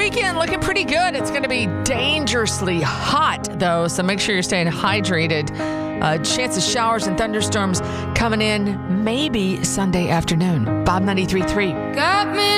weekend looking pretty good. It's going to be dangerously hot, though, so make sure you're staying hydrated. Chance of showers and thunderstorms coming in maybe Sunday afternoon. Bob 93.3. Got me